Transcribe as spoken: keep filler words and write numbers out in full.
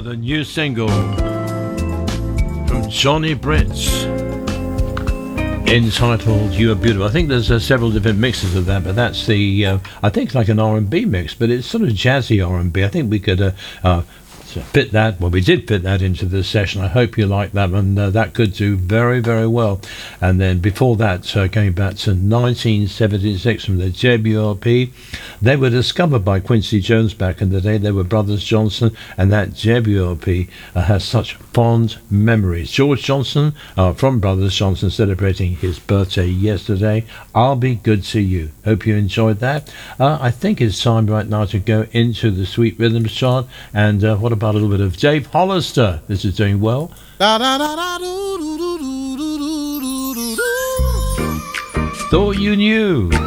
with a new single from Johnny Britz entitled "You Are Beautiful." I think there's uh, several different mixes of that, but that's the uh, I think it's like an R and B mix, but it's sort of jazzy R and B. I think we could uh, uh, fit that. Well, we did fit that into the session. I hope you like that one. Uh, that could do very, very well. And then before that, uh, going back to nineteen seventy-six from the J B L P, they were discovered by Quincy Jones back in the day. They were Brothers Johnson, and that J B L P uh, has such fond memories. George Johnson uh, from Brothers Johnson celebrating his birthday yesterday. I'll Be Good to You. Hope you enjoyed that. Uh, I think it's time right now to go into the Sweet Rhythms chart. And uh, what about a little bit of Dave Hollister? This is doing well. Thought You Knew.